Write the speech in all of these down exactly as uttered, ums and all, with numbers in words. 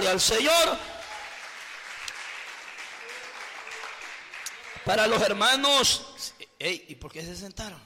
gloria al Señor. Para los hermanos, ey, ¿y por qué se sentaron?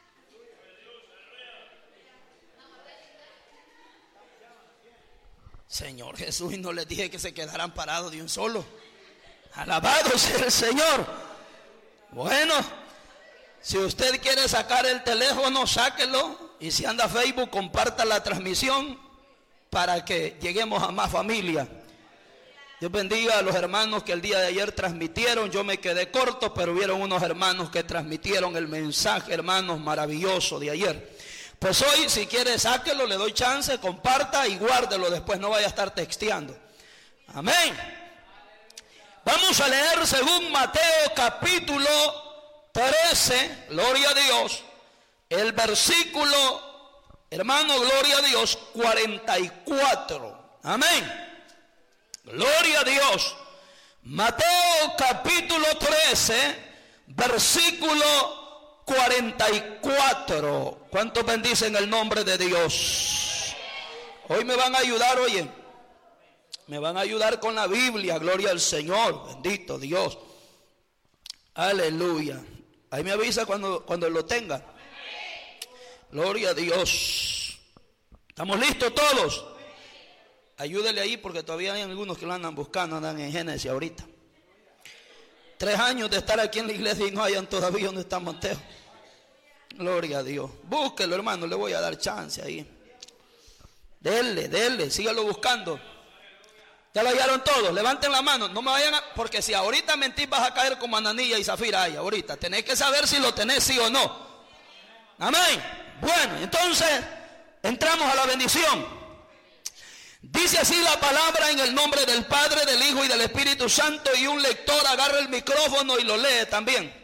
Señor Jesús, y no les dije que se quedaran parados de un solo. Alabado sea el Señor. Bueno, si usted quiere sacar el teléfono, sáquelo. Y si anda a Facebook, comparta la transmisión para que lleguemos a más familia. Dios bendiga a los hermanos que el día de ayer transmitieron. Yo me quedé corto, pero hubieron unos hermanos que transmitieron el mensaje, hermanos, maravilloso de ayer. Pues hoy, si quiere, sáquelo, le doy chance, comparta y guárdelo después, no vaya a estar texteando. Amén. Vamos a leer según Mateo capítulo trece, gloria a Dios, el versículo, hermano, gloria a Dios, cuarenta y cuatro. Amén. Gloria a Dios. Mateo capítulo trece, versículo cuarenta y cuatro. ¿Cuántos bendicen el nombre de Dios? Hoy me van a ayudar, oye. Me van a ayudar con la Biblia. Gloria al Señor. Bendito Dios. Aleluya. Ahí me avisa cuando, cuando lo tenga. Gloria a Dios. ¿Estamos listos todos? Ayúdele ahí porque todavía hay algunos que lo andan buscando, andan en Génesis ahorita. Tres años de estar aquí en la iglesia y no hayan todavía donde está Mateo. Gloria a Dios. Búsquelo, hermano, le voy a dar chance ahí. Denle, denle, sígalo buscando. ¿Ya lo hallaron todos? Levanten la mano, no me vayan a... Porque si ahorita mentís vas a caer como Ananía y Zafira ahí, ahorita. Tenés que saber si lo tenés sí o no. Amén. Bueno, entonces, entramos a la bendición. Dice así la palabra en el nombre del Padre, del Hijo y del Espíritu Santo. Y un lector agarra el micrófono y lo lee también.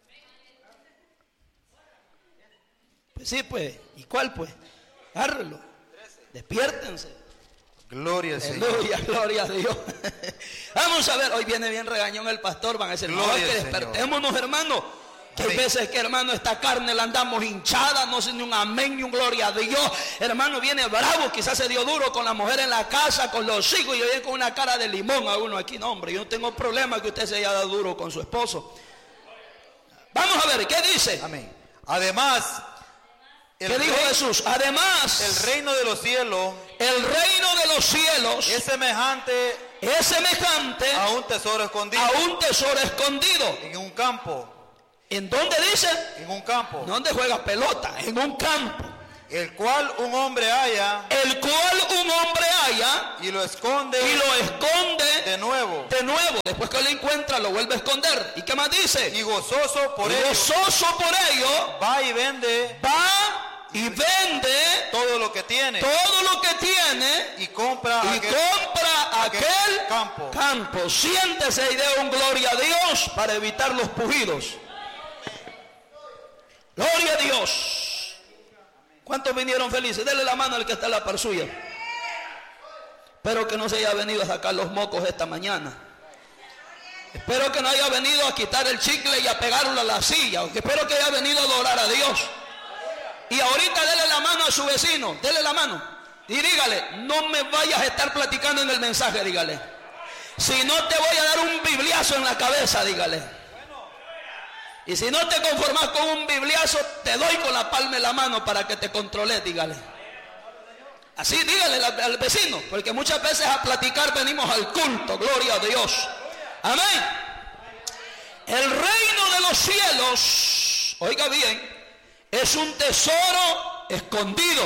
Pues sí, pues. ¿Y cuál, pues? Agárrelo. Despiértense. Gloria al Señor. Aleluya, gloria a Dios. Vamos a ver, hoy viene bien regañón el pastor. Van a decir, no, que despertémonos, hermano. Que hay veces que, hermano, esta carne la andamos hinchada, no sé ni un amén ni un gloria a Dios. Hermano, viene bravo, quizás se dio duro con la mujer en la casa, con los hijos, y viene con una cara de limón a uno aquí. No, hombre, yo no tengo problema que usted se haya dado duro con su esposo. Vamos a ver, ¿qué dice? Amén. Además, ¿qué dijo Jesús? Además, el reino de los cielos, el reino de los cielos es semejante, es semejante a un tesoro escondido, a un tesoro escondido en un campo. ¿En dónde dice? En un campo. ¿Dónde juega pelota? En un campo. El cual un hombre halla. El cual un hombre halla. Y lo esconde. Y lo esconde. De nuevo. De nuevo. Después que lo encuentra, lo vuelve a esconder. ¿Y qué más dice? Y gozoso por ello. Gozoso por ello. Va y vende. Va y vende. Todo lo que tiene. Todo lo que tiene. Y compra. Y aquel, compra aquel, aquel campo. campo. Siéntese y dé un gloria a Dios para evitar los pujidos. Gloria a Dios. ¿Cuántos vinieron felices? Denle la mano al que está en la par suya. Espero que no se haya venido a sacar los mocos esta mañana. Espero que no haya venido a quitar el chicle y a pegarlo a la silla. Espero que haya venido a adorar a Dios. Y ahorita dele la mano a su vecino. Dele la mano. Y dígale, no me vayas a estar platicando en el mensaje, dígale. Si no te voy a dar un bibliazo en la cabeza, dígale. Y si no te conformas con un bibliazo, te doy con la palma de la mano para que te controles, dígale. Así dígale al vecino, porque muchas veces a platicar venimos al culto, gloria a Dios. Amén. El reino de los cielos, oiga bien, es un tesoro escondido.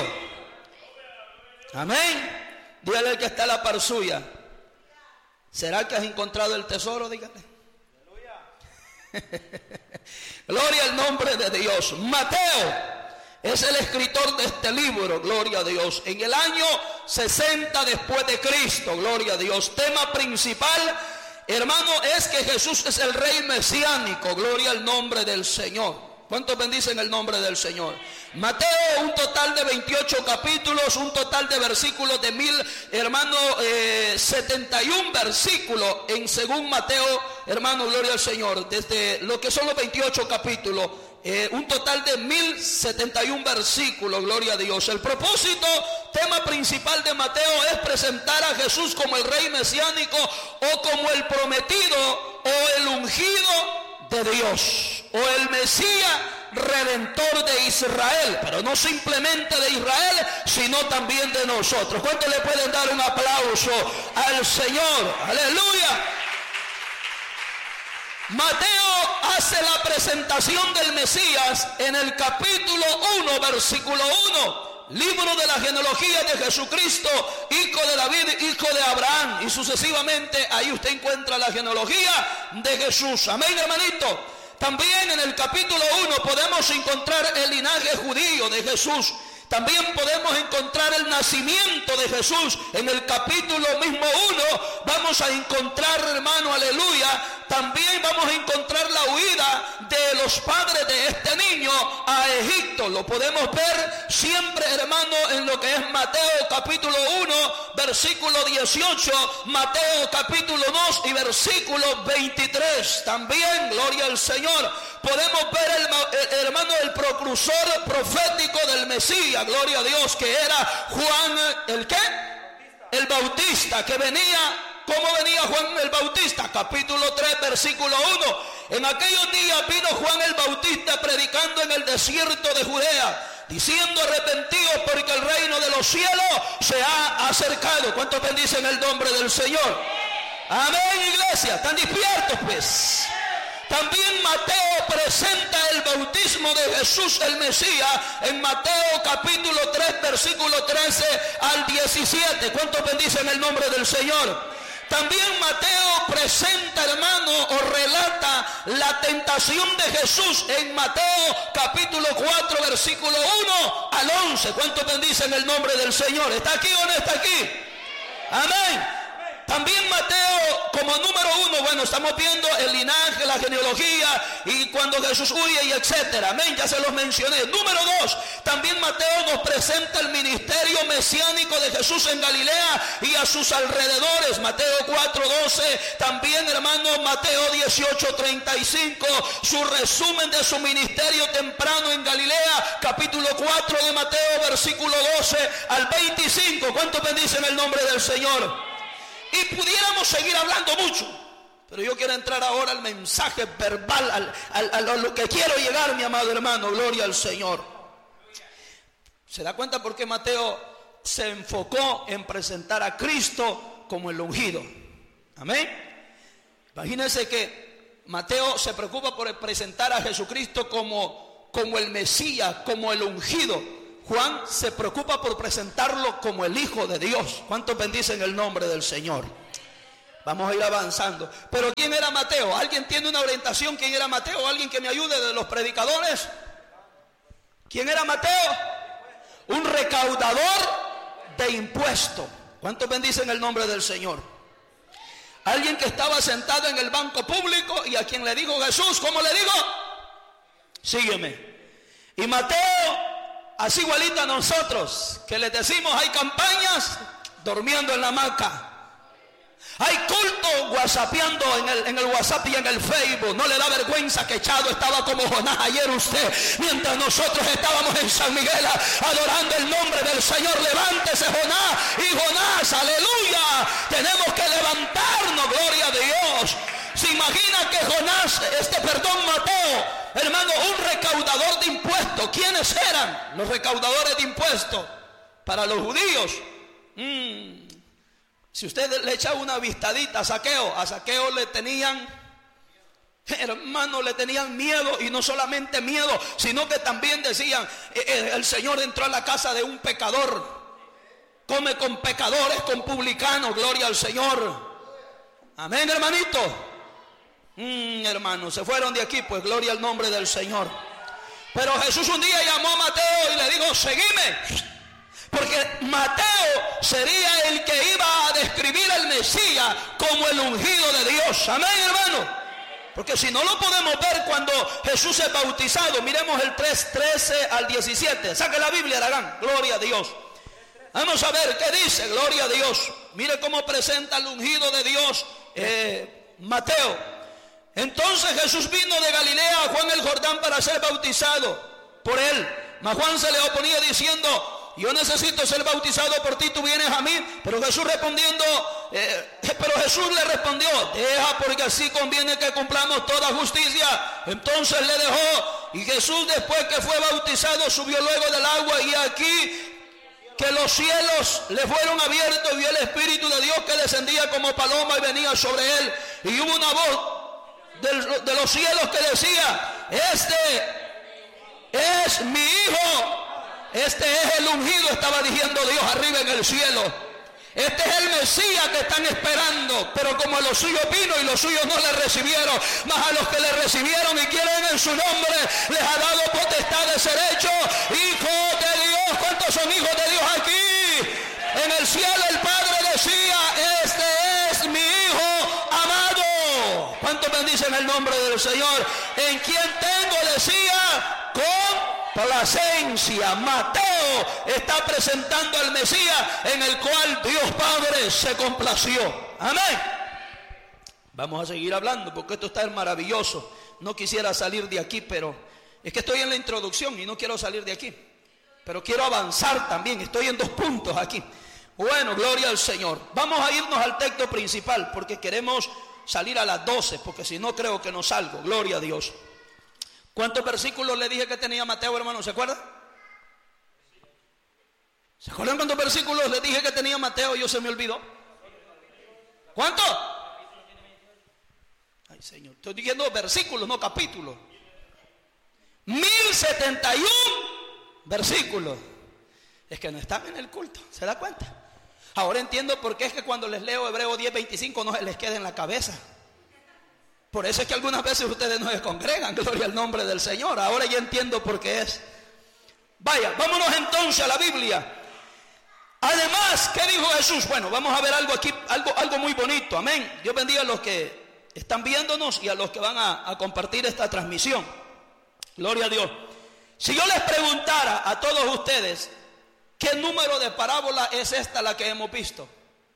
Amén. Dígale al que está a la par suya, ¿será que has encontrado el tesoro? Dígale. Gloria al nombre de Dios. Mateo es el escritor de este libro, gloria a Dios. En el año sesenta después de Cristo, gloria a Dios. Tema principal, hermano, es que Jesús es el rey mesiánico, gloria al nombre del Señor. ¿Cuántos bendicen el nombre del Señor? Mateo, un total de veintiocho capítulos, un total de versículos de mil, hermano, eh, setenta y un versículos en según Mateo, hermano, gloria al Señor. Desde lo que son los veintiocho capítulos, Eh, un total de mil setenta y un versículos, gloria a Dios. El propósito, tema principal de Mateo es presentar a Jesús como el rey mesiánico o como el prometido o el ungido de Dios o el Mesías redentor de Israel, pero no simplemente de Israel, sino también de nosotros. ¿Cuántos le pueden dar un aplauso al Señor? Aleluya. Mateo hace la presentación del Mesías en el capítulo uno, versículo uno, libro de la genealogía de Jesucristo, hijo de David, hijo de Abraham, y sucesivamente ahí usted encuentra la genealogía de Jesús. Amén, hermanito. También en el capítulo uno podemos encontrar el linaje judío de Jesús. También podemos encontrar el nacimiento de Jesús. En el capítulo mismo uno vamos a encontrar, hermano, aleluya, también vamos a encontrar la huida de los padres de este niño a Egipto. Lo podemos ver siempre, hermano, en lo que es Mateo capítulo uno, versículo dieciocho, Mateo capítulo dos y versículo veintitrés. También, gloria al Señor, podemos ver el, el hermano, el precursor profético del Mesías, gloria a Dios, que era Juan, ¿el qué? El Bautista, que venía. ¿Cómo venía Juan el Bautista? Capítulo tres, versículo uno. En aquellos días vino Juan el Bautista predicando en el desierto de Judea, diciendo: arrepentidos, porque el reino de los cielos se ha acercado. ¿Cuántos bendicen el nombre del Señor? Amén, iglesia. ¿Están despiertos, pues? También Mateo presenta el bautismo de Jesús el Mesías en Mateo capítulo tres, versículo trece al diecisiete. ¿Cuántos bendicen el nombre del Señor? También Mateo presenta, hermano, o relata la tentación de Jesús en Mateo capítulo cuatro, versículo uno al once. ¿Cuántos bendicen el nombre del Señor? ¿Está aquí o no está aquí? Amén. También Mateo, como número uno, bueno, estamos viendo el linaje, la genealogía y cuando Jesús huye y etcétera. Amén, ya se los mencioné. Número dos, también Mateo nos presenta el ministerio mesiánico de Jesús en Galilea y a sus alrededores. Mateo cuatro, doce. También, hermano, Mateo dieciocho, treinta y cinco. Su resumen de su ministerio temprano en Galilea. Capítulo cuatro de Mateo, versículo doce al veinticinco. ¿Cuántos bendicen el nombre del Señor? Y pudiéramos seguir hablando mucho, pero yo quiero entrar ahora al mensaje verbal, al, al, al, a lo que quiero llegar, mi amado hermano. Gloria al Señor. ¿Se da cuenta por qué Mateo se enfocó en presentar a Cristo como el ungido? Amén. Imagínense que Mateo se preocupa por presentar a Jesucristo como, como el Mesías, como el ungido. Juan se preocupa por presentarlo como el Hijo de Dios. ¿Cuántos bendicen el nombre del Señor? Vamos a ir avanzando. Pero ¿quién era Mateo? ¿Alguien tiene una orientación? ¿Quién era Mateo? ¿Alguien que me ayude de los predicadores? ¿Quién era Mateo? Un recaudador de impuestos. ¿Cuántos bendicen el nombre del Señor? Alguien que estaba sentado en el banco público y a quien le dijo Jesús, ¿cómo le digo? Sígueme. Y Mateo, así igualito a nosotros, que les decimos hay campañas, durmiendo en la hamaca. Hay culto whatsappeando en el, en el WhatsApp y en el Facebook. No le da vergüenza que echado estaba como Jonás ayer usted, mientras nosotros estábamos en San Miguel adorando el nombre del Señor. Levántese, Jonás y Jonás, aleluya. Tenemos que levantarnos, gloria a Dios. ¿Se imagina que Jonás, este perdón, Mateo, hermano, un recaudador de impuestos? ¿Quiénes eran los recaudadores de impuestos para los judíos? Mm. Si usted le echa una vistadita a Zaqueo, a Zaqueo le tenían, hermano, le tenían miedo, y no solamente miedo, sino que también decían, eh, el Señor entró a la casa de un pecador, come con pecadores, con publicanos, gloria al Señor. Amén, hermanito. Mm, hermano, se fueron de aquí, pues gloria al nombre del Señor. Pero Jesús un día llamó a Mateo y le dijo, seguime. Porque Mateo sería el que iba a describir al Mesías como el ungido de Dios. Amén, hermano. Porque si no lo podemos ver cuando Jesús es bautizado. Miremos el tres, trece al diecisiete. Saque la Biblia, Aragán. Gloria a Dios. Vamos a ver qué dice. Gloria a Dios. Mire cómo presenta el ungido de Dios eh, Mateo. Entonces Jesús vino de Galilea a Juan el Jordán para ser bautizado por él. Mas Juan se le oponía diciendo: yo necesito ser bautizado por ti, tú vienes a mí. Pero Jesús respondiendo, eh, pero Jesús le respondió: deja, porque así conviene que cumplamos toda justicia. Entonces le dejó, y Jesús, después que fue bautizado, subió luego del agua, y aquí que los cielos le fueron abiertos, y vio el Espíritu de Dios que descendía como paloma y venía sobre él. Y hubo una voz de, de los cielos que decía: este es mi Hijo, este es el ungido, estaba diciendo Dios arriba en el cielo. Este es el Mesías que están esperando. Pero como a los suyos vino y los suyos no le recibieron, mas a los que le recibieron y quieren en su nombre, les ha dado potestad de ser hechos hijos de Dios. ¿Cuántos son hijos de Dios aquí? En el cielo el Padre decía: este es mi Hijo amado. ¿Cuántos bendicen el nombre del Señor? En quien tengo, decía, complacencia. Mateo está presentando al Mesías en el cual Dios Padre se complació. Amén. Vamos a seguir hablando porque esto está maravilloso. No quisiera salir de aquí, pero es que estoy en la introducción y no quiero salir de aquí. Pero quiero avanzar también. Estoy en dos puntos aquí. Bueno, gloria al Señor. Vamos a irnos al texto principal porque queremos salir a las doce, porque si no creo que no salgo. Gloria a Dios. ¿Cuántos versículos le dije que tenía Mateo, hermano? ¿Se acuerdan? ¿Se acuerdan cuántos versículos le dije que tenía Mateo? Yo se me olvidó. ¿Cuánto? Ay, Señor, estoy diciendo versículos, no capítulos. Mil setenta y un versículos. Es que no están en el culto, ¿se da cuenta? Ahora entiendo por qué es que cuando les leo Hebreo diez veinticinco no se les queda en la cabeza. Por eso es que algunas veces ustedes no se congregan, gloria al nombre del Señor. Ahora ya entiendo por qué es. Vaya, vámonos entonces a la Biblia. Además, ¿qué dijo Jesús? Bueno, vamos a ver algo aquí, algo, algo muy bonito, amén. Dios bendiga a los que están viéndonos y a los que van a, a compartir esta transmisión. Gloria a Dios. Si yo les preguntara a todos ustedes, ¿qué número de parábola es esta la que hemos visto?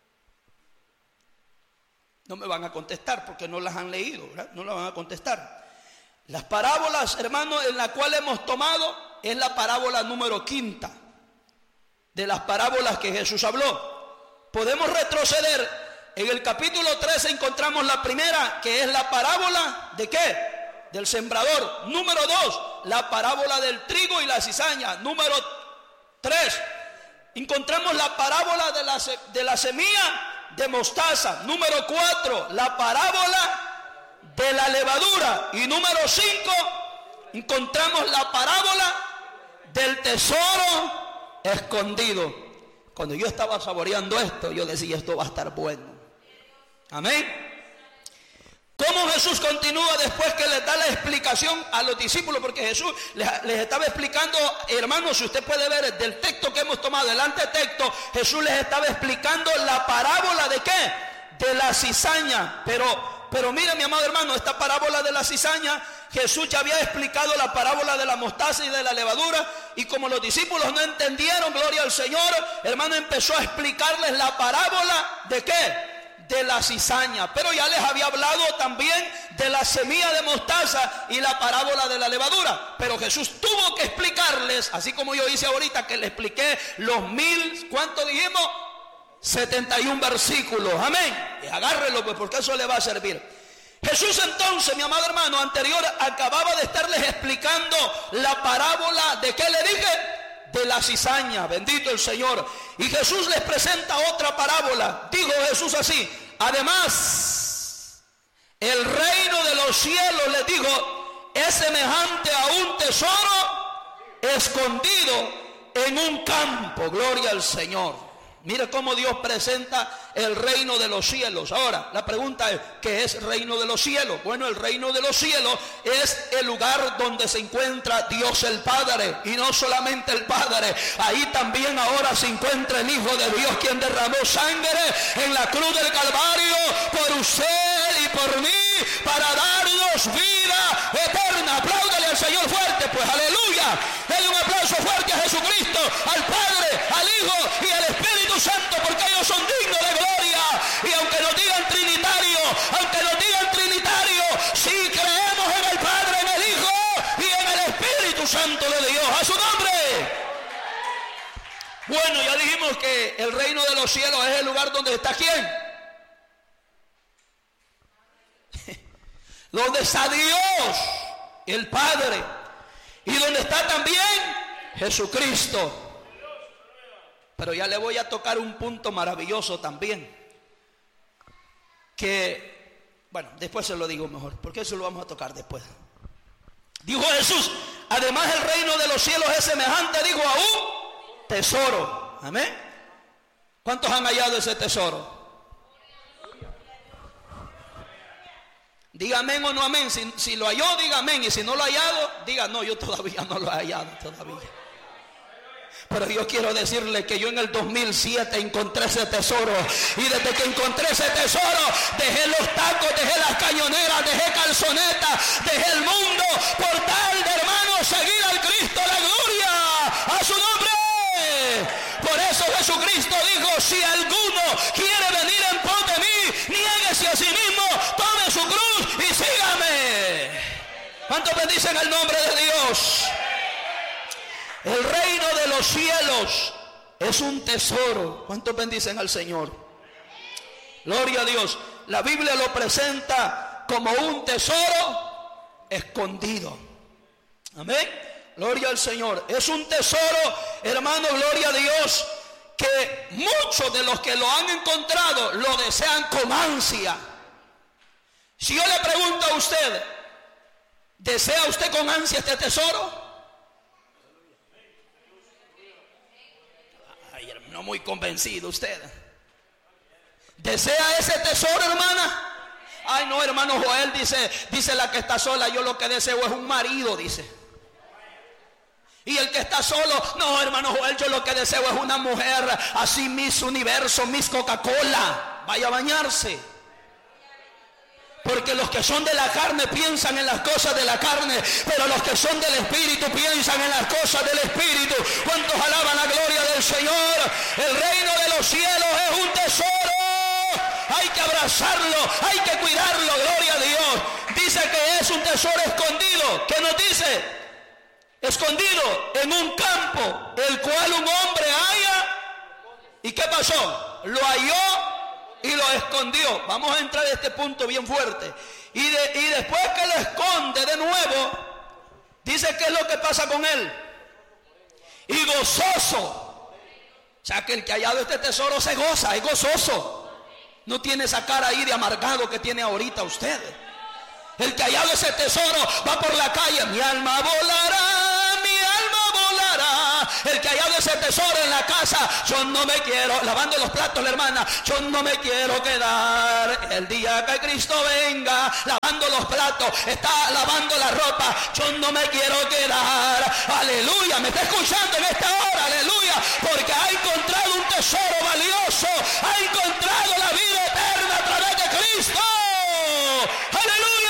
No me van a contestar porque no las han leído, ¿verdad? No las van a contestar. Las parábolas, hermanos, en la cual hemos tomado es la parábola número quinta de las parábolas que Jesús habló. Podemos retroceder. En el capítulo trece encontramos la primera, que es la parábola ¿de qué? Del sembrador. Número dos, la parábola del trigo y la cizaña. Número tres, encontramos la parábola de la, de la semilla de mostaza. Número cuatro, la parábola de la levadura. Y número cinco, encontramos la parábola del tesoro escondido. Cuando yo estaba saboreando esto, yo decía: esto va a estar bueno. Amén. ¿Cómo Jesús continúa después que les da la explicación a los discípulos? Porque Jesús les, les estaba explicando, hermanos, si usted puede ver del texto que hemos tomado, el antetexto, Jesús les estaba explicando la parábola ¿de qué? De la cizaña. Pero, pero mira, mi amado hermano, esta parábola de la cizaña, Jesús ya había explicado la parábola de la mostaza y de la levadura. Y como los discípulos no entendieron, gloria al Señor, hermano, empezó a explicarles la parábola ¿de qué? De la cizaña. Pero ya les había hablado también de la semilla de mostaza y la parábola de la levadura. Pero Jesús tuvo que explicarles, así como yo hice ahorita que le expliqué los mil, ¿cuánto dijimos? setenta y un versículos. Amén. Y agárrelo pues, porque eso le va a servir. Jesús entonces, mi amado hermano, anterior acababa de estarles explicando la parábola ¿de qué le dije? De la cizaña. Bendito el Señor. Y Jesús les presenta otra parábola. Dijo Jesús así: además, el reino de los cielos, les digo, es semejante a un tesoro escondido en un campo. Gloria al Señor. Mira cómo Dios presenta el reino de los cielos. Ahora, la pregunta es, ¿qué es reino de los cielos? Bueno, el reino de los cielos es el lugar donde se encuentra Dios el Padre. Y no solamente el Padre, ahí también ahora se encuentra el Hijo de Dios, quien derramó sangre en la cruz del Calvario por usted y por mí, para darnos vida eterna. Apláudale al Señor fuerte, pues, aleluya. Denle un aplauso fuerte a Jesucristo, al Padre, al Hijo y al Espíritu Santo, porque ellos son dignos de gloria. Y aunque nos digan trinitario, aunque nos digan trinitario, sí Bueno, ya dijimos que el reino de los cielos es el lugar donde está ¿quién? Donde está Dios, el Padre, y donde está también Jesucristo. Pero ya le voy a tocar un punto maravilloso también, que, bueno, después se lo digo mejor, porque eso lo vamos a tocar después. Dijo Jesús, además el reino de los cielos es semejante, dijo, a un tesoro. Amén. ¿Cuántos han hallado ese tesoro? Diga amén o no amén. Si, si lo halló, diga amén. Y si no lo ha hallado, diga no, yo todavía no lo he hallado todavía. Pero yo quiero decirle que yo en el dos mil siete encontré ese tesoro. Y desde que encontré ese tesoro, dejé los tacos, dejé las cañoneras, dejé calzonetas, dejé el mundo por tal de, hermano, seguir al Cristo la gloria a su nombre. Por eso Jesucristo dijo, si alguno quiere venir en pos de mí, niéguese a sí mismo, tome su cruz y sígame. ¿Cuántos bendicen el nombre de Dios? El reino de los cielos es un tesoro. ¿Cuántos bendicen al Señor? Gloria a Dios. La Biblia lo presenta como un tesoro escondido. Amén. Gloria al Señor. Es un tesoro, hermano, gloria a Dios, que muchos de los que lo han encontrado lo desean con ansia. Si yo le pregunto a usted, ¿desea usted con ansia este tesoro? Ay, no muy convencido usted. ¿Desea ese tesoro, hermana? Ay, no, hermano Joel, dice, dice la que está sola, yo lo que deseo es un marido, dice. Y el que está solo, no, hermano Joel, yo lo que deseo es una mujer así, Miss Universo, Miss Coca-Cola. Vaya a bañarse. Porque los que son de la carne piensan en las cosas de la carne, pero los que son del Espíritu piensan en las cosas del Espíritu. ¿Cuántos alaban la gloria del Señor? El reino de los cielos es un tesoro. Hay que abrazarlo, hay que cuidarlo, gloria a Dios. Dice que es un tesoro escondido. ¿Qué nos dice? Escondido en un campo, el cual un hombre halla. ¿Y qué pasó? Lo halló y lo escondió. Vamos a entrar a este punto bien fuerte. Y, de, y después que lo esconde de nuevo, dice qué es lo que pasa con él. Y gozoso. O sea que el que ha hallado este tesoro se goza, es gozoso. No tiene esa cara ahí de amargado que tiene ahorita usted. El que ha hallado ese tesoro va por la calle, mi alma volará, mi alma volará. El que ha hallado ese tesoro en la casa, yo no me quiero, lavando los platos la hermana, yo no me quiero quedar. El día que Cristo venga, lavando los platos, está lavando la ropa, yo no me quiero quedar. Aleluya, me está escuchando en esta hora, aleluya, porque ha encontrado un tesoro valioso, ha encontrado la vida eterna a través de Cristo. Aleluya.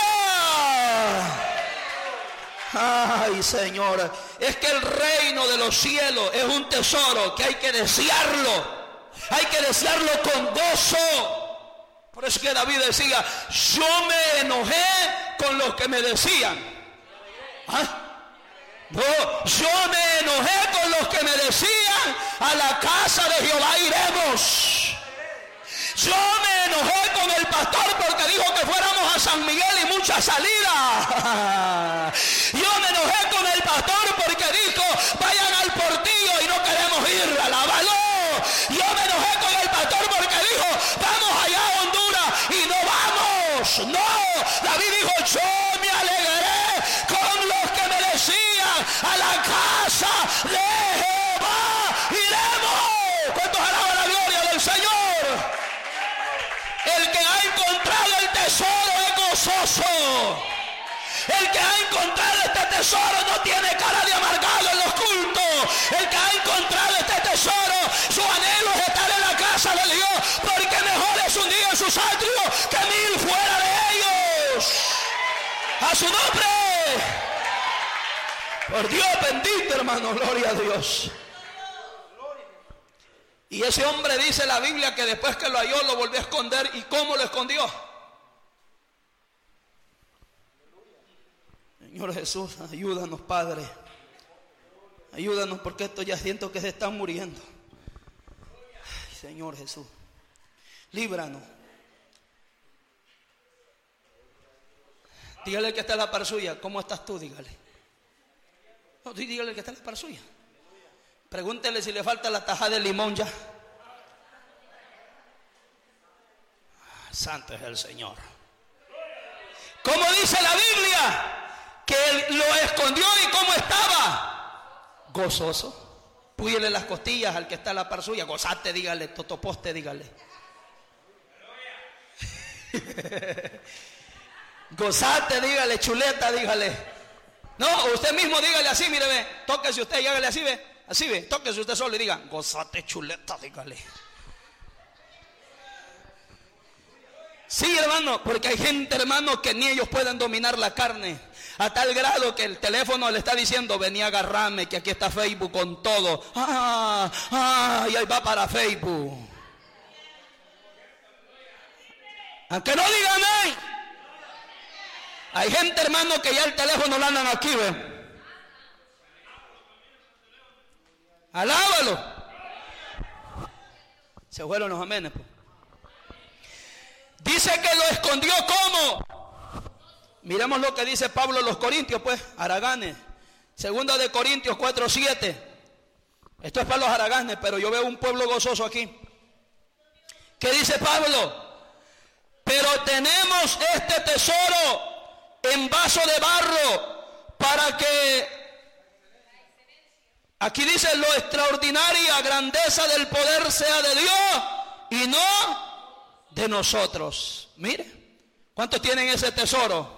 Ay, Señor, es que el reino de los cielos es un tesoro que hay que desearlo, hay que desearlo con gozo. Por eso que David decía, yo me enojé con los que me decían. ¿Ah? No, yo me enojé con los que me decían, a la casa de Jehová iremos. Yo me enojé con el pastor porque dijo que fuéramos a San Miguel y mucha salida. Yo me enojé con el pastor porque dijo, vayan al Portillo y no queremos ir, alábalo. Yo me enojé con el pastor porque dijo, vamos allá a Honduras y no vamos. No, David dijo, yo me alegré con los que me decían, a la casa de Jehová iremos. ¿Cuántos alaban la gloria del Señor? El que ha encontrado el tesoro es gozoso. El que ha encontrado este tesoro no tiene cara de amargado en los cultos. El que ha encontrado este tesoro, su anhelo es estar en la casa de Dios, porque mejor es un día en sus atrios que mil fuera de ellos. A su nombre. Por Dios bendito, hermano, gloria a Dios. Y ese hombre dice la Biblia que después que lo halló lo volvió a esconder. ¿Y cómo lo escondió? Señor Jesús, ayúdanos, Padre. Ayúdanos porque esto ya siento que se está muriendo. Señor Jesús, líbranos. Dígale que está en la par suya, ¿cómo estás tú? Dígale. No, dígale que está en la par suya. Pregúntele si le falta la taja de limón ya. Santo es el Señor. ¿Cómo dice la Biblia? Que él lo escondió y cómo estaba. Gozoso. Púyele las costillas al que está en la par suya. Gozate, dígale. Totoposte, dígale. Gozate, dígale. Chuleta, dígale. No, usted mismo dígale así, mire, ve. Tóquese usted y hágale así, ve. Así, ve. Tóquese usted solo y diga, gozate, chuleta, dígale. Sí, hermano, porque hay gente, hermano, que ni ellos pueden dominar la carne. A tal grado que el teléfono le está diciendo, vení a agarrarme, que aquí está Facebook con todo. Ah, ah, y ahí va para Facebook. Aunque no digan ahí. Hay gente, hermano, que ya el teléfono lo andan aquí, ¿ve? Alábalo. Se fueron los amenes, pues. Dice que lo escondió ¿cómo? Miremos lo que dice Pablo a los Corintios, pues, haraganes. Segunda de Corintios cuatro siete. Esto es para los haraganes, pero yo veo un pueblo gozoso aquí. ¿Qué dice Pablo? Pero tenemos este tesoro en vaso de barro para que, aquí dice, lo extraordinaria grandeza del poder sea de Dios y no de nosotros. Mire, ¿cuántos tienen ese tesoro?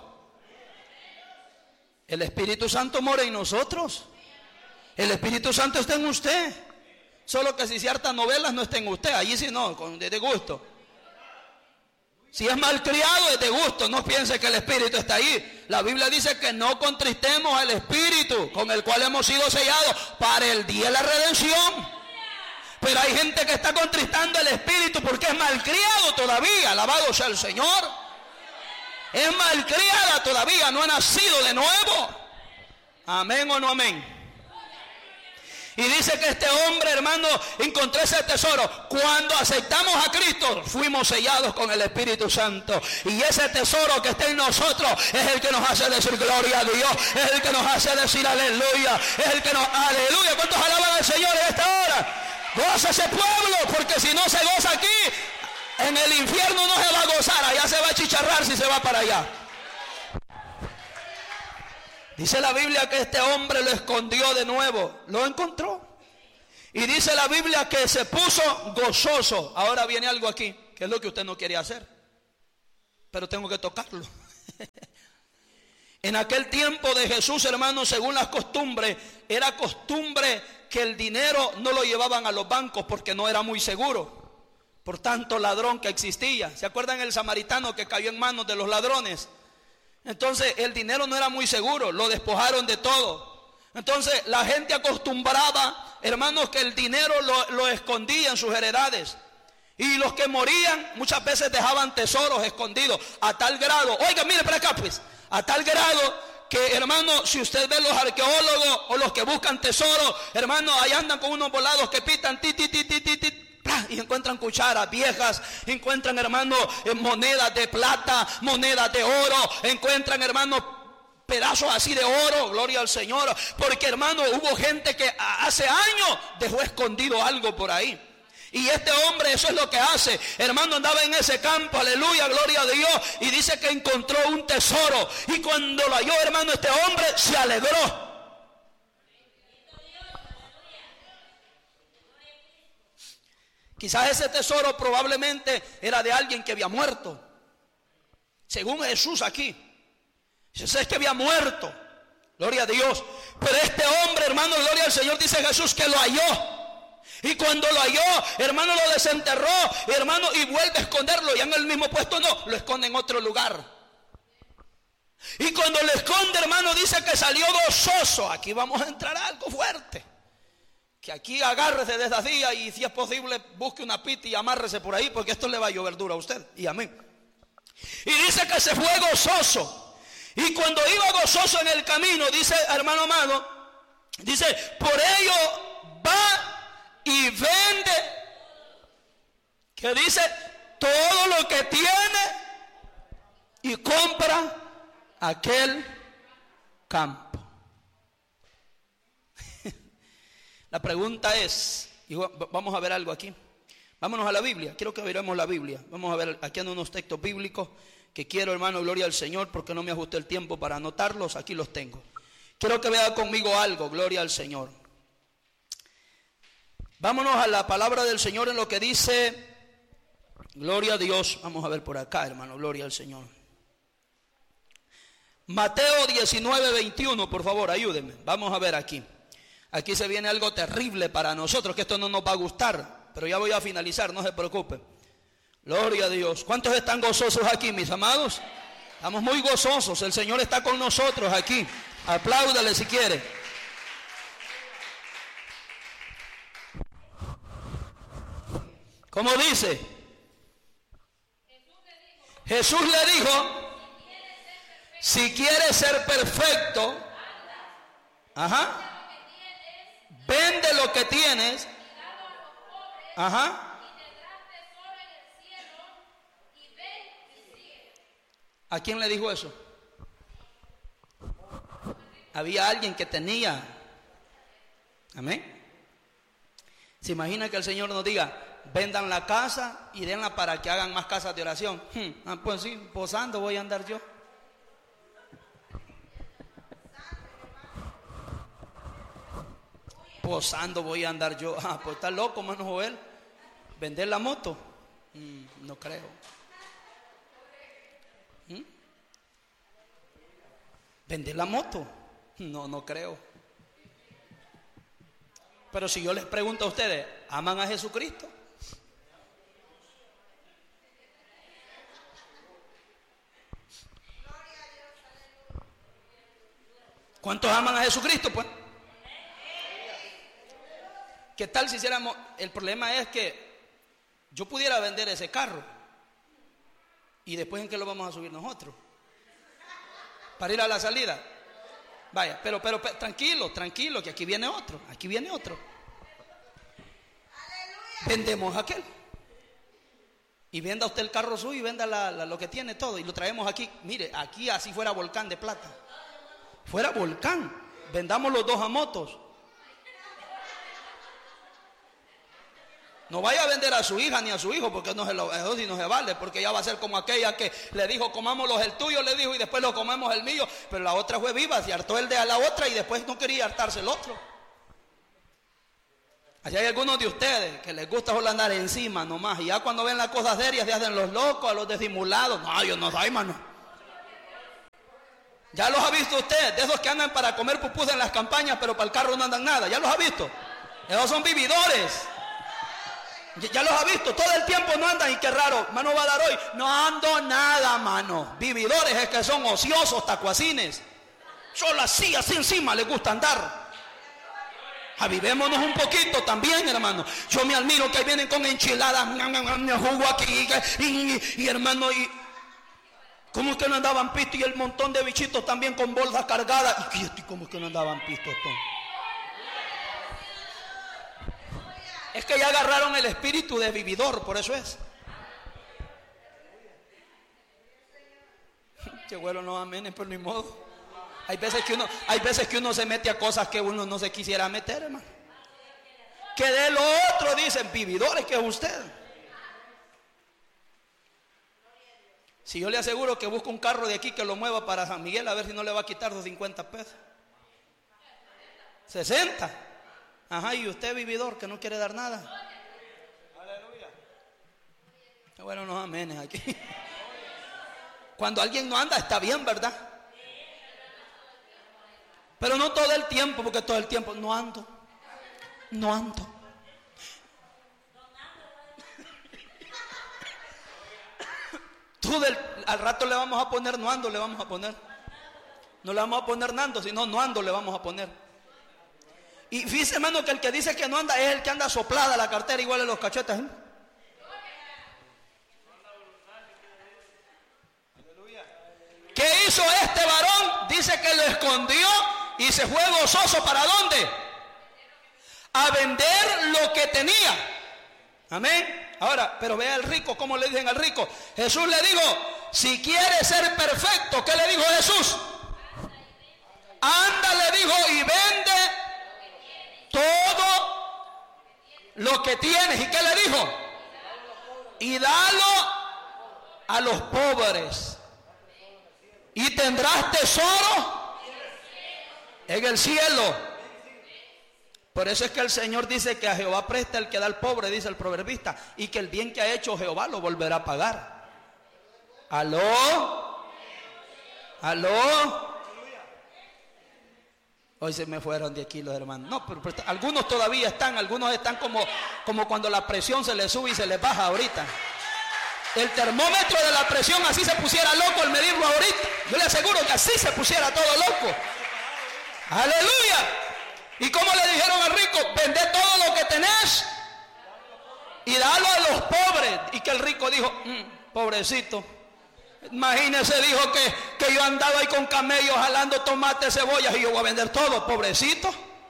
El Espíritu Santo mora en nosotros. El Espíritu Santo está en usted. Solo que si ciertas novelas no está en usted. Allí sí no, con, de, de gusto. Si es malcriado es de gusto. No piense que el Espíritu está ahí. La Biblia dice que no contristemos al Espíritu con el cual hemos sido sellados para el día de la redención. Pero hay gente que está contristando el Espíritu porque es malcriado todavía. Alabado sea el Señor. Es malcriada todavía, no ha nacido de nuevo. Amén o no amén. Y dice que este hombre, hermano, encontró ese tesoro. Cuando aceptamos a Cristo, fuimos sellados con el Espíritu Santo. Y ese tesoro que está en nosotros es el que nos hace decir gloria a Dios. Es el que nos hace decir aleluya. Es el que nos... Aleluya. ¿Cuántos alaban al Señor en esta hora? Goza ese pueblo, porque si no se goza aquí, en el infierno no se va a gozar, allá se va a chicharrar si se va para allá. Dice la Biblia que este hombre lo escondió de nuevo, lo encontró. Y dice la Biblia que se puso gozoso. Ahora viene algo aquí, que es lo que usted no quería hacer, pero tengo que tocarlo. En aquel tiempo de Jesús, hermanos, según las costumbres, era costumbre que el dinero no lo llevaban a los bancos porque no era muy seguro. Por tanto ladrón que existía. ¿Se acuerdan el samaritano que cayó en manos de los ladrones? Entonces el dinero no era muy seguro, lo despojaron de todo. Entonces la gente acostumbraba, hermanos, que el dinero lo, lo escondía en sus heredades. Y los que morían muchas veces dejaban tesoros escondidos a tal grado. Oiga, mire para acá pues. A tal grado que, hermano, si usted ve los arqueólogos o los que buscan tesoros, hermano, ahí andan con unos volados que pitan ti, ti, ti, ti, ti, ti, y encuentran cucharas viejas, encuentran, hermano, monedas de plata, monedas de oro, encuentran, hermano, pedazos así de oro, gloria al Señor, porque, hermano, hubo gente que hace años dejó escondido algo por ahí. Y este hombre eso es lo que hace, hermano, andaba en ese campo, aleluya, gloria a Dios, y dice que encontró un tesoro, y cuando lo halló, hermano, este hombre se alegró. Quizás ese tesoro probablemente era de alguien que había muerto, según Jesús aquí. Dice, es que había muerto, gloria a Dios. Pero este hombre, hermano, gloria al Señor, dice Jesús que lo halló. Y cuando lo halló, hermano, lo desenterró, hermano, y vuelve a esconderlo. Ya en el mismo puesto no, lo esconde en otro lugar. Y cuando lo esconde, hermano, dice que salió gozoso. Aquí vamos a entrar a algo fuerte. Que aquí agárrese de esas días y si es posible busque una pita y amárrese por ahí, porque esto le va a llover duro a usted y a mí. Y dice que se fue gozoso. Y cuando iba gozoso en el camino, dice, hermano amado, dice, por ello va y vende que dice todo lo que tiene y compra aquel campo. La pregunta es, y vamos a ver algo aquí. Vámonos a la Biblia. Quiero que veamos la Biblia. Vamos a ver aquí en unos textos bíblicos que quiero, hermano, gloria al Señor, porque no me ajusté el tiempo para anotarlos. Aquí los tengo. Quiero que vea conmigo algo, gloria al Señor. Vámonos a la palabra del Señor en lo que dice, gloria a Dios. Vamos a ver por acá, hermano, gloria al Señor. Mateo diecinueve, veintiuno, por favor, ayúdenme. Vamos a ver aquí. Aquí se viene algo terrible para nosotros, que esto no nos va a gustar, pero ya voy a finalizar, no se preocupen. Gloria a Dios. ¿Cuántos están gozosos aquí, mis amados? Estamos muy gozosos, el Señor está con nosotros aquí. Apláudale si quiere. ¿Cómo dice? Jesús le dijo, si quieres ser perfecto, ajá, vende lo que tienes, ajá, ¿a quién le dijo eso? Había alguien que tenía. Amén. ¿Se imagina que el Señor nos diga, vendan la casa y denla para que hagan más casas de oración? Hmm, ah, pues sí, posando voy a andar yo. Posando voy a andar yo. Ah, pues está loco, hermano Joel. ¿Vender la moto? Hmm, no creo. ¿Mm? ¿Vender la moto? No, no creo. Pero si yo les pregunto a ustedes, ¿aman a Jesucristo? ¿Cuántos aman a Jesucristo, pues? ¿Qué tal si hiciéramos? El problema es que yo pudiera vender ese carro y después, ¿en qué lo vamos a subir nosotros? Para ir a la salida. Vaya, pero, pero, pero tranquilo, tranquilo, que aquí viene otro, aquí viene otro. Vendemos aquel. Y venda usted el carro suyo y venda la, la, lo que tiene todo y lo traemos aquí. Mire, aquí así fuera volcán de plata. Fuera volcán. Vendamos los dos a motos. No vaya a vender a su hija ni a su hijo, porque no se lo, eso sí no se vale, porque ya va a ser como aquella que le dijo, comámoslos el tuyo, le dijo, y después lo comemos el mío. Pero la otra fue viva, se hartó el de a la otra y después no quería hartarse el otro. Allí hay algunos de ustedes que les gusta solo andar encima nomás, y ya cuando ven las cosas serias se hacen los locos, a los disimulados. No, yo no soy, hermano. Ya los ha visto usted, de esos que andan para comer pupusas en las campañas, pero para el carro no andan nada. Ya los ha visto. Esos son vividores. Ya los ha visto, todo el tiempo no andan. Y qué raro, mano va a dar hoy. No ando nada, mano. Vividores es que son ociosos, tacuacines. Solo así, así encima les gusta andar. Avivémonos un poquito también, hermano. Yo me admiro que ahí vienen con enchiladas, jugo aquí, y, y hermano, y ¿cómo es que no andaban pistos? Y el montón de bichitos también con bolsas cargadas. ¿Y cómo es que no andaban pistos? Es que ya agarraron el espíritu de vividor, por eso es. Qué bueno, no amén, pero ni modo. Hay veces que uno, hay veces que uno se mete a cosas que uno no se quisiera meter, hermano. Que de lo otro dicen vividores, que es usted. Si yo le aseguro que busco un carro de aquí que lo mueva para San Miguel, a ver si no le va a quitar sus cincuenta pesos. sesenta. Ajá, y usted vividor que no quiere dar nada. Aleluya. Qué bueno, los amenes aquí. Cuando alguien no anda está bien, ¿verdad? Pero no todo el tiempo, porque todo el tiempo no ando. No ando. Tú del, al rato le vamos a poner no ando, le vamos a poner. No le vamos a poner nando, sino no ando le vamos a poner. Y fíjese, hermano, que el que dice que no anda es el que anda soplada la cartera igual en los cachetes, ¿eh? ¿Qué hizo este varón? Dice que lo escondió y se fue gozoso. ¿Para dónde? A vender lo que tenía. Amén. Ahora, pero vea al rico, ¿cómo le dicen al rico? Jesús le dijo, si quieres ser perfecto, ¿qué le dijo Jesús? Anda, le dijo, y vende todo lo que tienes. ¿Y qué le dijo? Y dalo a los pobres. Y tendrás tesoro en el cielo. Por eso es que el Señor dice que a Jehová presta el que da al pobre, dice el proverbista, y que el bien que ha hecho Jehová lo volverá a pagar. ¿Aló? ¿Aló? Hoy se me fueron de aquí los hermanos. No, pero, pero algunos todavía están, algunos están como, como cuando la presión se les sube y se les baja ahorita. El termómetro de la presión así se pusiera loco al medirlo ahorita. Yo le aseguro que así se pusiera todo loco. Aleluya. ¿Y cómo le dijeron al rico? Vende todo lo que tenés y dalo a los pobres. Y que el rico dijo, mmm, pobrecito. Imagínese, dijo que, que yo andaba ahí con camellos jalando tomates, cebollas y yo voy a vender todo, pobrecito.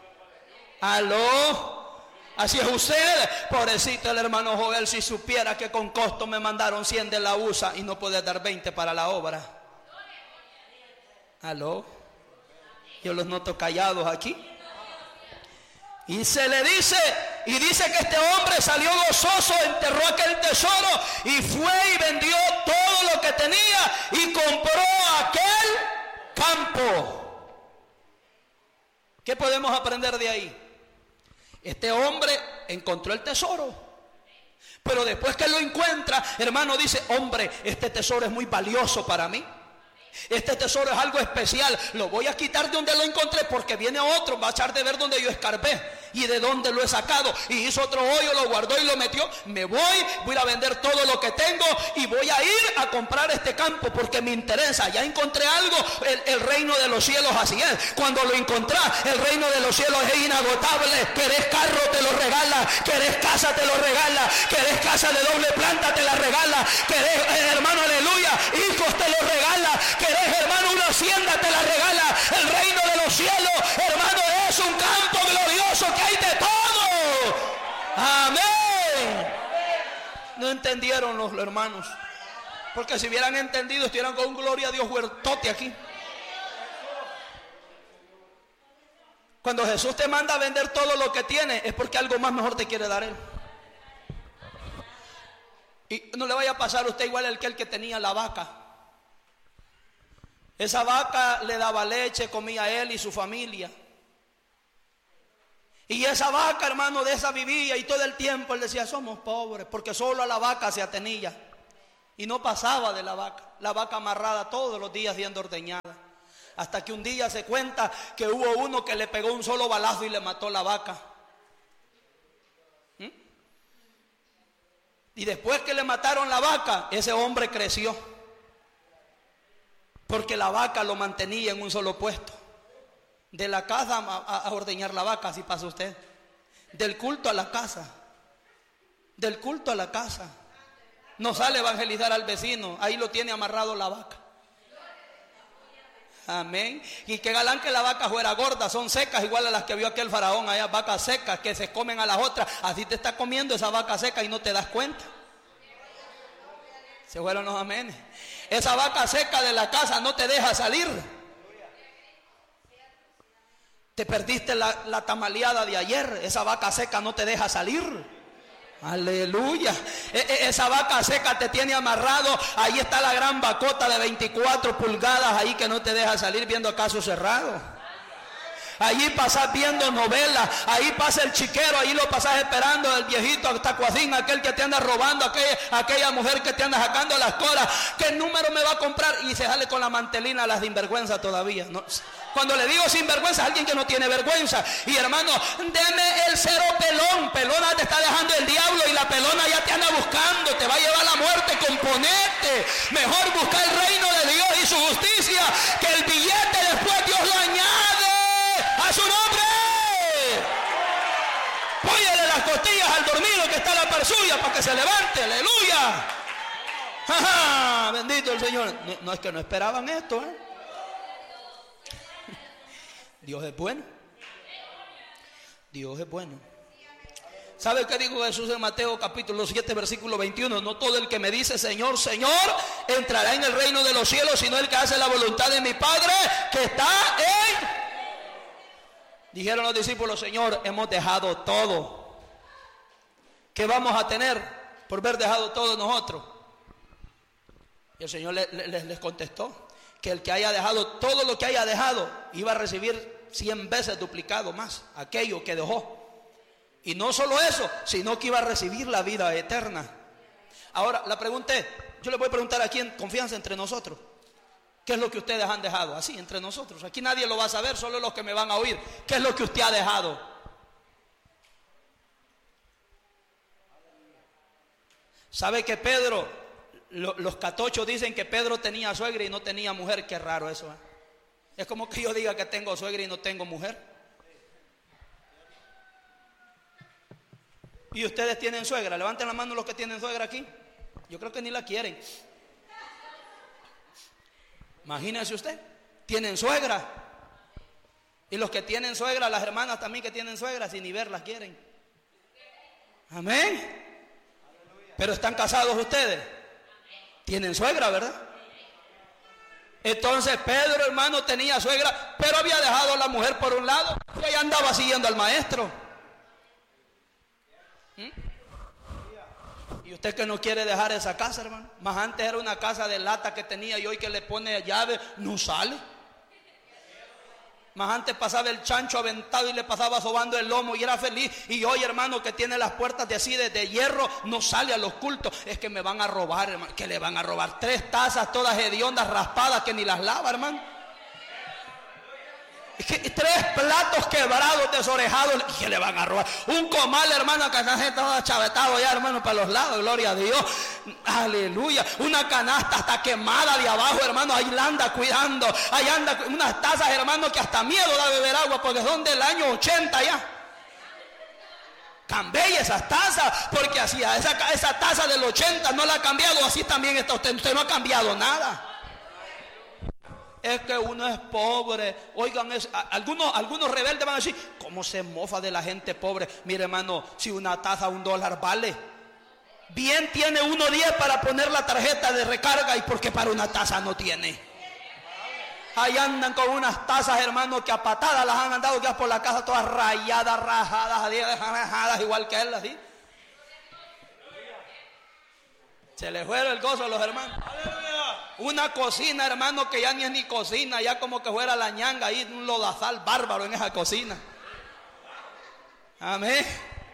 Aló, así es usted, pobrecito el hermano Joel, si supiera que con costo me mandaron cien de la U S A y no puede dar veinte para la obra. Aló, yo los noto callados aquí. Y se le dice, y dice que este hombre salió gozoso, enterró aquel tesoro y fue y vendió todo lo que tenía y compró aquel campo. ¿Qué podemos aprender de ahí? Este hombre encontró el tesoro, pero después que lo encuentra, hermano, dice, hombre, este tesoro es muy valioso para mí. Este tesoro es algo especial. Lo voy a quitar de donde lo encontré, porque viene otro, va a echar de ver donde yo escarbé y de dónde lo he sacado. Y hizo otro hoyo, lo guardó y lo metió. Me voy, voy a vender todo lo que tengo y voy a ir a comprar este campo porque me interesa. Ya encontré algo. El, el reino de los cielos así es. Cuando lo encontrás, el reino de los cielos es inagotable. Querés carro, te lo regala. Querés casa, te lo regala. Querés casa de doble planta, te la regala. Querés, eh, hermano, aleluya, hijos, te lo regala. Querés, hermano, una hacienda, te la regala. El reino de los cielos, hermano, es un campo glorioso que hay de todo. Amén. No entendieron los hermanos, porque si hubieran entendido estuvieran con gloria a Dios huertote aquí. Cuando Jesús te manda a vender todo lo que tiene, es porque algo más mejor te quiere dar Él. Y no le vaya a pasar a usted igual al que el que tenía la vaca. Esa vaca le daba leche, comía él y su familia. Y esa vaca, hermano, de esa vivía, y todo el tiempo él decía, somos pobres, porque solo a la vaca se atenía. Y no pasaba de la vaca. La vaca amarrada todos los días siendo ordeñada. Hasta que un día se cuenta que hubo uno que le pegó un solo balazo y le mató la vaca. ¿Mm? Y después que le mataron la vaca, ese hombre creció. Porque la vaca lo mantenía en un solo puesto. De la casa a, a, a ordeñar la vaca, así pasa usted. Del culto a la casa. Del culto a la casa. No sale a evangelizar al vecino, ahí lo tiene amarrado la vaca. Amén. Y qué galán que la vaca fuera gorda, son secas, igual a las que vio aquel faraón allá, vacas secas que se comen a las otras. Así te está comiendo esa vaca seca y no te das cuenta. Se fueron los amenes. Esa vaca seca de la casa no te deja salir. Te perdiste la, la tamaleada de ayer. Esa vaca seca no te deja salir. Aleluya. E, e, esa vaca seca te tiene amarrado. Ahí está la gran vacota de veinticuatro pulgadas ahí que no te deja salir viendo a caso cerrado. Allí pasás viendo novelas, ahí pasa el chiquero, ahí lo pasás esperando, el viejito tacuacín, aquel que te anda robando, aquella, aquella mujer que te anda sacando las colas. ¿Qué número me va a comprar? Y se sale con la mantelina las sinvergüenza todavía, ¿no? Cuando le digo sinvergüenza, alguien que no tiene vergüenza. Y hermano, deme el cero pelón. Pelona te está dejando el diablo y la pelona ya te anda buscando, te va a llevar la muerte, componete. Mejor buscar el reino de Dios y su justicia, que el billete después Dios lo añade a su nombre. Póngale las costillas al dormido que está a la par suya para que se levante, aleluya. Ajá, bendito el Señor. No, no es que no esperaban esto, ¿eh? Dios es bueno. Dios es bueno. ¿Sabe qué dijo Jesús en Mateo capítulo siete versículo veintiuno? No todo el que me dice Señor, Señor entrará en el reino de los cielos, sino el que hace la voluntad de mi Padre que está en... Dijeron los discípulos, Señor, hemos dejado todo. ¿Qué vamos a tener por haber dejado todo nosotros? Y el Señor les, les, les contestó que el que haya dejado todo lo que haya dejado iba a recibir cien veces duplicado más aquello que dejó. Y no solo eso, sino que iba a recibir la vida eterna. Ahora, la pregunta es, yo le voy a preguntar aquí en confianza entre nosotros, ¿qué es lo que ustedes han dejado? Así, entre nosotros. Aquí nadie lo va a saber, solo los que me van a oír. ¿Qué es lo que usted ha dejado? ¿Sabe que Pedro, lo, los catochos dicen que Pedro tenía suegra y no tenía mujer? Qué raro eso, ¿eh? Es como que yo diga que tengo suegra y no tengo mujer. ¿Y ustedes tienen suegra? Levanten la mano los que tienen suegra aquí. Yo creo que ni la quieren. Imagínense usted, tienen suegra. Y los que tienen suegra, las hermanas también que tienen suegra, si ni verlas quieren. Amén. Pero están casados ustedes. Tienen suegra, ¿verdad? Entonces Pedro, hermano, tenía suegra, pero había dejado a la mujer por un lado y ahí andaba siguiendo al maestro. ¿Mm? Y usted que no quiere dejar esa casa, hermano. Más antes era una casa de lata que tenía y hoy que le pone llave, no sale. Más antes pasaba el chancho aventado y le pasaba sobando el lomo y era feliz. Y hoy, hermano, que tiene las puertas de así de, de hierro, no sale a los cultos. Es que me van a robar, hermano. Que le van a robar tres tazas todas hediondas, raspadas, que ni las lava, hermano. Es que tres platos quebrados, desorejados, que le van a robar. Un comal, hermano, que está todo achavetado ya, hermano, para los lados, gloria a Dios. Aleluya. Una canasta hasta quemada de abajo, hermano, ahí la anda cuidando. Ahí anda unas tazas, hermano, que hasta miedo da beber agua porque son del año ochenta ya. Cambie esas tazas, porque así, esa, esa taza del ochenta no la ha cambiado, así también está usted. Usted no ha cambiado nada. Es que uno es pobre. Oigan, es, algunos, algunos rebeldes van a decir, ¿cómo se mofa de la gente pobre? Mire, hermano, si una taza un dólar vale, bien tiene uno diez para poner la tarjeta de recarga, y porque para una taza no tiene. Ahí andan con unas tazas, hermano, que a patadas las han andado ya por la casa, todas rayadas, rajadas, rajadas, igual que él, así. Se les fue el gozo a los hermanos. Una cocina, hermano, que ya ni es ni cocina, ya como que fuera la ñanga ahí, un lodazal bárbaro en esa cocina. Amén.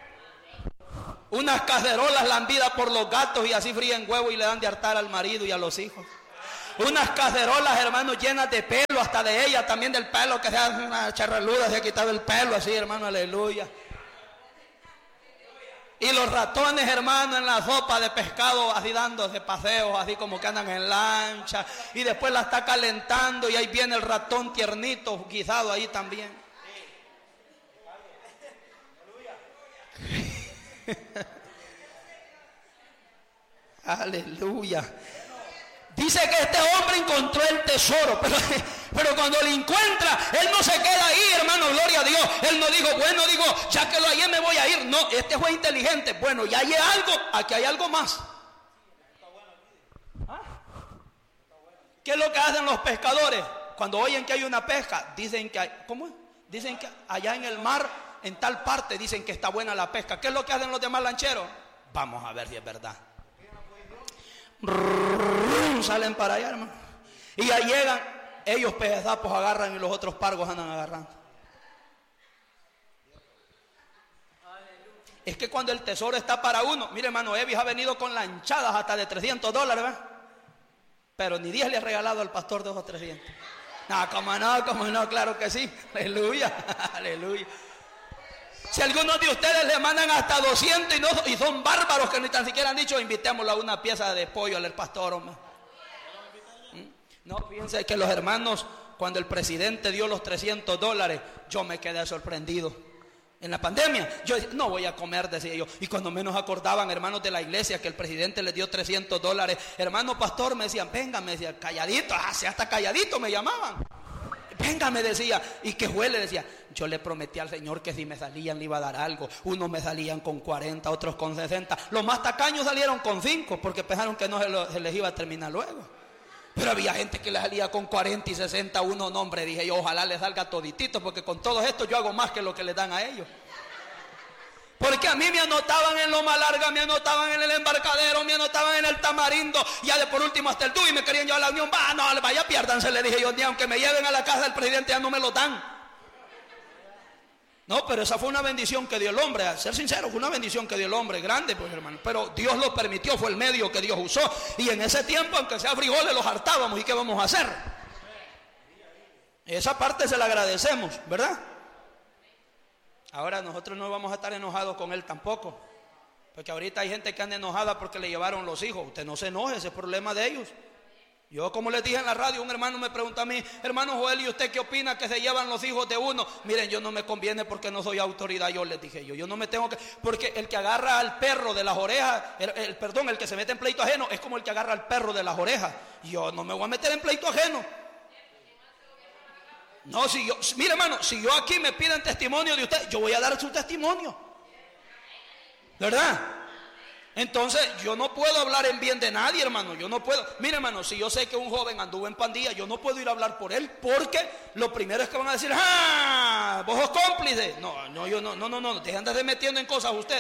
Unas cacerolas lambidas por los gatos y así fríen huevo y le dan de hartar al marido y a los hijos. Unas cacerolas, hermano, llenas de pelo, hasta de ella también del pelo, que se hace una charreluda, se ha quitado el pelo así, hermano, aleluya. Y los ratones, hermano, en la sopa de pescado, así dándose paseos, así como que andan en lancha. Y después la está calentando y ahí viene el ratón tiernito, guisado ahí también. Aleluya. Dice que este hombre encontró el tesoro, pero, pero cuando lo encuentra, él no se queda ahí, hermano, gloria a Dios. Él no dijo, bueno, digo, ya que lo hallé me voy a ir. No, este fue inteligente. Bueno, ya hallé algo, aquí hay algo más. ¿Ah? ¿Qué es lo que hacen los pescadores? Cuando oyen que hay una pesca, dicen que hay, ¿cómo es? Dicen que allá en el mar, en tal parte, dicen que está buena la pesca. ¿Qué es lo que hacen los demás lancheros? Vamos a ver si es verdad. Salen para allá, hermano, y ya llegan, ellos pejezapos agarran y los otros pargos andan agarrando. Es que cuando el tesoro está para uno, mire, hermano, Evis ha venido con lanchadas hasta de trescientos dólares, ¿verdad? Pero ni diez le ha regalado al pastor de esos trescientos. No, como no, como no, claro que sí. Aleluya, aleluya. Si algunos de ustedes le mandan hasta doscientos y, no, y son bárbaros que ni tan siquiera han dicho, invitémoslo a una pieza de pollo al pastor, hombre. No, fíjense que los hermanos, cuando el presidente dio los trescientos dólares, yo me quedé sorprendido. En la pandemia, yo decía, no voy a comer, decía yo. Y cuando menos acordaban, hermanos de la iglesia, que el presidente les dio trescientos dólares, hermano pastor, me decían, venga, me decían, calladito, ah, si hasta calladito me llamaban. venga, me decía. Y que juez le decía, yo le prometí al Señor que si me salían le iba a dar algo. Unos me salían con cuarenta, otros con sesenta. Los más tacaños salieron con cinco porque pensaron que no se, lo, se les iba a terminar luego. Pero había gente que le salía con cuarenta y sesenta. Uno, no, hombre, dije yo, ojalá les salga toditito, porque con todo esto yo hago más que lo que les dan a ellos. Porque a mí me anotaban en Loma Larga, me anotaban en el Embarcadero, me anotaban en el Tamarindo, ya de por último hasta el Tuy, me querían llevar a la Unión. Va, no, vaya, piérdanse, le dije yo, ni aunque me lleven a la casa del presidente ya no me lo dan. No, pero esa fue una bendición que dio el hombre, a ser sincero, fue una bendición que dio el hombre, grande, pues hermano. Pero Dios lo permitió, fue el medio que Dios usó. Y en ese tiempo, aunque sea frijoles, los hartábamos. ¿Y qué vamos a hacer? Esa parte se la agradecemos, ¿verdad? Ahora nosotros no vamos a estar enojados con él tampoco, porque ahorita hay gente que anda enojada porque le llevaron los hijos. Usted no se enoje, ese es el problema de ellos. Yo, como les dije en la radio, un hermano me pregunta a mí, hermano Joel, ¿y usted qué opina que se llevan los hijos de uno? Miren, yo no me conviene porque no soy autoridad. Yo les dije yo, yo no me tengo que, porque el que agarra al perro de las orejas, el, el, perdón, el que se mete en pleito ajeno es como el que agarra al perro de las orejas. Yo no me voy a meter en pleito ajeno. No, si yo, mire hermano, si yo aquí me piden testimonio de usted, yo voy a dar su testimonio, ¿verdad? Entonces yo no puedo hablar en bien de nadie, hermano. Yo no puedo, mire hermano, si yo sé que un joven anduvo en pandilla, yo no puedo ir a hablar por él, porque lo primero es que van a decir, ¡ah! Vos sos cómplice. No, no, yo no, no, no, no, dejen de andar metiendo en cosas usted.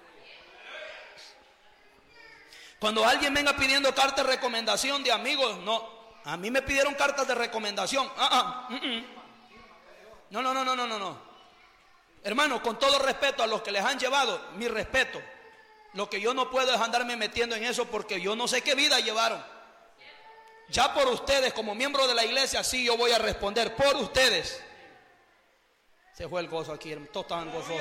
Cuando alguien venga pidiendo carta de recomendación de amigos, no. A mí me pidieron cartas de recomendación. Ah, ah, uh, uh. No, no, no, no, no, no, no. Hermano, con todo respeto a los que les han llevado, mi respeto. Lo que yo no puedo es andarme metiendo en eso, porque yo no sé qué vida llevaron. Ya por ustedes, como miembro de la iglesia, sí yo voy a responder por ustedes. Se fue el gozo aquí, todos estaban gozosos.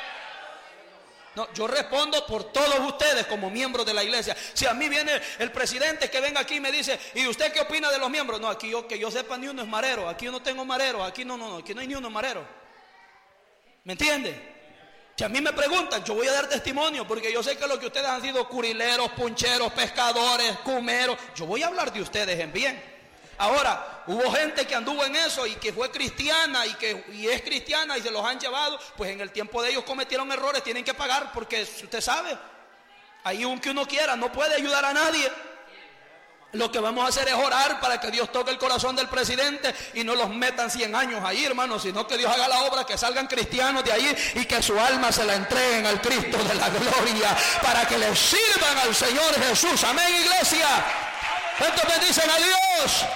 No, yo respondo por todos ustedes como miembros de la iglesia. Si a mí viene el presidente que venga aquí y me dice, ¿y usted qué opina de los miembros? No, aquí yo, que yo sepa, ni uno es marero. Aquí yo no tengo marero. Aquí no, no, no, aquí no hay ni uno marero. ¿Me entiende? Si a mí me preguntan, yo voy a dar testimonio, porque yo sé que lo que ustedes han sido curileros, puncheros, pescadores, cumeros, yo voy a hablar de ustedes en bien. Ahora, hubo gente que anduvo en eso y que fue cristiana y que y es cristiana y se los han llevado, pues en el tiempo de ellos cometieron errores, tienen que pagar, porque usted sabe, ahí aunque uno quiera, no puede ayudar a nadie. Lo que vamos a hacer es orar para que Dios toque el corazón del presidente y no los metan cien años ahí, hermano, sino que Dios haga la obra, que salgan cristianos de ahí y que su alma se la entreguen al Cristo de la gloria, para que le sirvan al Señor Jesús. Amén, iglesia. ¿Cuántos bendicen a Dios?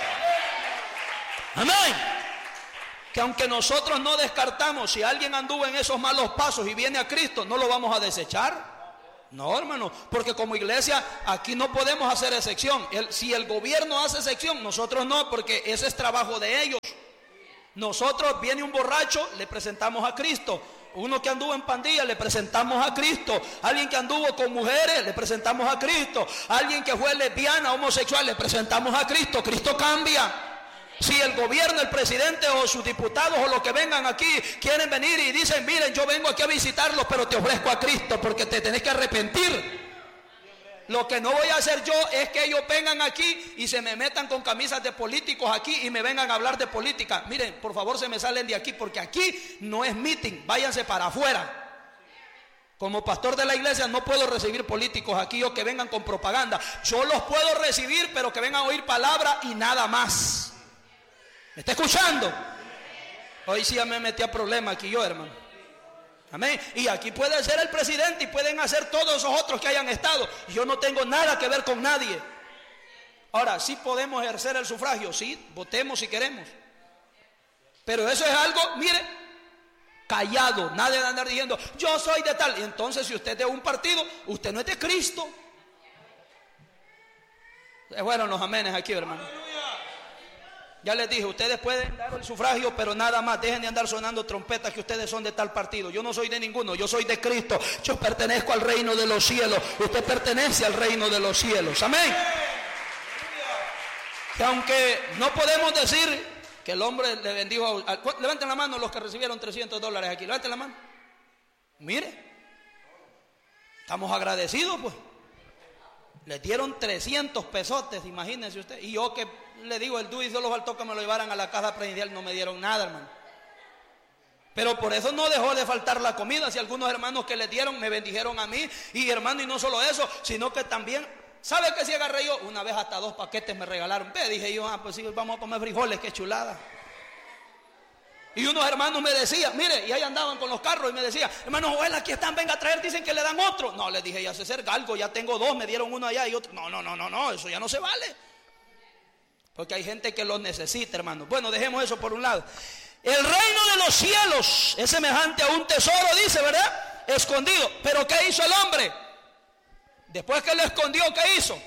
Amén. Que aunque nosotros no descartamos, si alguien anduvo en esos malos pasos y viene a Cristo, no lo vamos a desechar. No, hermano, porque como iglesia aquí no podemos hacer excepción. El, si el gobierno hace excepción, nosotros no, porque ese es trabajo de ellos. Nosotros, viene un borracho, le presentamos a Cristo. Uno que anduvo en pandilla, le presentamos a Cristo. Alguien que anduvo con mujeres, le presentamos a Cristo. Alguien que fue lesbiana, homosexual, le presentamos a Cristo. Cristo cambia. Si el gobierno, el presidente o sus diputados o los que vengan aquí quieren venir y dicen, miren, yo vengo aquí a visitarlos, pero te ofrezco a Cristo porque te tenés que arrepentir. Lo que no voy a hacer yo es que ellos vengan aquí y se me metan con camisas de políticos aquí y me vengan a hablar de política. Miren, por favor, se me salen de aquí, porque aquí no es meeting, váyanse para afuera. Como pastor de la iglesia no puedo recibir políticos aquí o que vengan con propaganda. Yo los puedo recibir, pero que vengan a oír palabra y nada más. ¿Me está escuchando? Hoy sí ya me metí a problemas aquí yo, hermano. Amén. Y aquí puede ser el presidente y pueden hacer todos esos otros que hayan estado. Yo no tengo nada que ver con nadie. Ahora, sí podemos ejercer el sufragio, sí, votemos si queremos. Pero eso es algo, mire, callado, nadie de andar diciendo, yo soy de tal. Y entonces, si usted es de un partido, usted no es de Cristo. Se fueron los amenes aquí, hermano. Ya les dije, ustedes pueden dar el sufragio, pero nada más, dejen de andar sonando trompetas que ustedes son de tal partido. Yo no soy de ninguno, yo soy de Cristo. Yo pertenezco al reino de los cielos. Usted pertenece al reino de los cielos. Amén. Que aunque no podemos decir que el hombre le bendijo a, a, levanten la mano los que recibieron trescientos dólares aquí, levanten la mano. Mire, estamos agradecidos, pues. Le dieron trescientos pesotes, imagínense usted. Y yo que le digo, el D U I solo faltó que me lo llevaran a la caja presidencial, no me dieron nada, hermano. Pero por eso no dejó de faltar la comida. Si algunos hermanos que le dieron me bendijeron a mí, y hermano, y no solo eso, sino que también, ¿sabe qué si agarré yo? Una vez hasta dos paquetes me regalaron. Ve, dije yo, ah, pues sí, vamos a comer frijoles, qué chulada. Y unos hermanos me decían, mire, y ahí andaban con los carros y me decían, hermano Joel, aquí están, venga a traer, dicen que le dan otro. No, les dije, ya sé ser galgo, ya tengo dos, me dieron uno allá y otro. No, no, no, no, no, eso ya no se vale. Porque hay gente que lo necesita, hermano. Bueno, dejemos eso por un lado. El reino de los cielos es semejante a un tesoro, dice, ¿verdad? Escondido. Pero ¿qué hizo el hombre? Después que lo escondió, ¿qué hizo?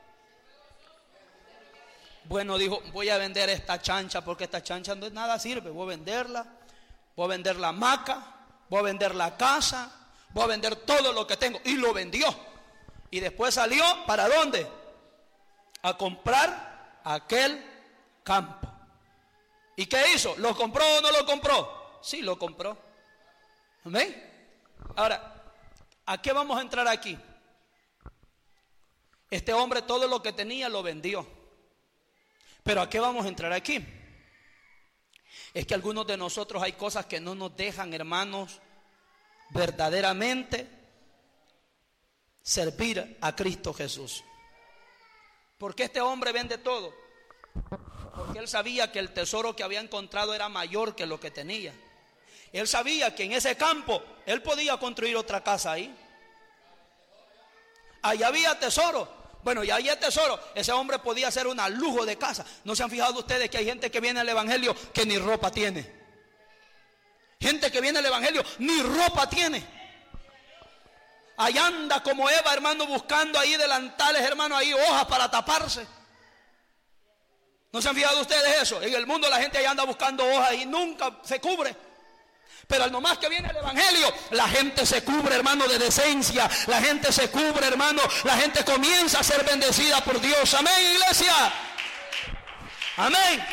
Bueno, dijo, voy a vender esta chancha, porque esta chancha no es nada sirve. Voy a venderla, voy a vender la hamaca, voy a vender la casa, voy a vender todo lo que tengo. Y lo vendió. Y después salió, ¿para dónde? A comprar aquel campo. ¿Y qué hizo? ¿Lo compró o no lo compró? Sí, lo compró. ¿Amén? Ahora, ¿a qué vamos a entrar aquí? Este hombre todo lo que tenía lo vendió. Pero ¿a qué vamos a entrar aquí? Es que algunos de nosotros hay cosas que no nos dejan, hermanos, verdaderamente servir a Cristo Jesús. ¿Por qué este hombre vende todo? Porque él sabía que el tesoro que había encontrado era mayor que lo que tenía. Él sabía que en ese campo él podía construir otra casa ahí. Allá había tesoro. Bueno, y ahí hay tesoro. Ese hombre podía hacer un lujo de casa. ¿No se han fijado ustedes que hay gente que viene al evangelio que ni ropa tiene? Gente que viene al evangelio ni ropa tiene. Allá anda como Eva, hermano, buscando ahí delantales, hermano, ahí hojas para taparse. ¿No se han fijado ustedes eso? En el mundo la gente allá anda buscando hojas y nunca se cubre. Pero al nomás que viene el evangelio, la gente se cubre, hermano, de decencia. La gente se cubre, hermano. La gente comienza a ser bendecida por Dios. Amén, iglesia. Amén.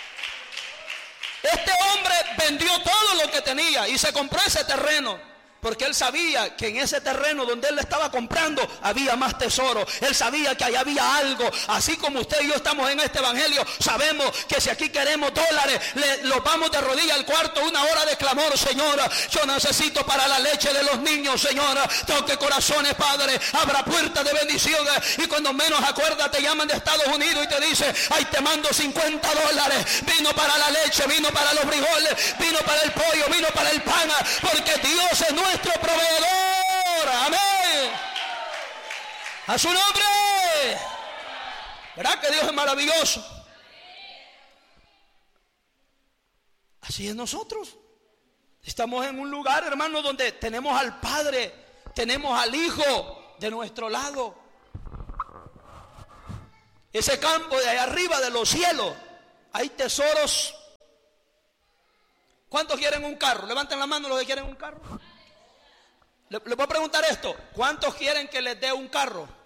Este hombre vendió todo lo que tenía y se compró ese terreno. Porque él sabía que en ese terreno donde él le estaba comprando había más tesoro. Él sabía que allá había algo. Así como usted y yo estamos en este evangelio, sabemos que si aquí queremos dólares, le, los vamos de rodilla al cuarto, una hora de clamor. Señora, yo necesito para la leche de los niños. Señora, toque corazones, Padre, abra puertas de bendiciones. Y cuando menos acuerdas, te llaman de Estados Unidos y te dicen, ay, te mando cincuenta dólares. Vino para la leche, vino para los frijoles, vino para el pollo, vino para el pan. Porque Dios es nuestro nuestro proveedor. Amén. A su nombre. ¿Verdad que Dios es maravilloso? Así es nosotros. Estamos en un lugar, hermano, donde tenemos al Padre, tenemos al Hijo de nuestro lado. Ese campo de allá arriba de los cielos, hay tesoros. ¿Cuántos quieren un carro? Levanten la mano los que quieren un carro. Le, le voy a preguntar esto, ¿cuántos quieren que les dé un carro?